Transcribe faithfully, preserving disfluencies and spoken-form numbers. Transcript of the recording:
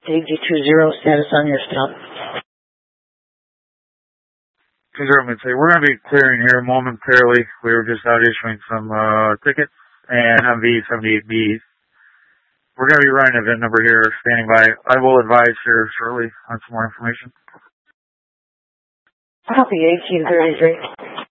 A G two zero, status on your stop. two zero, mid-say. We're going to be clearing here momentarily. We were just out issuing some uh, tickets and M V seventy-eight Bs. We're going to be running event number here, standing by. I will advise here shortly on some more information. Copy, eighteen thirty-three.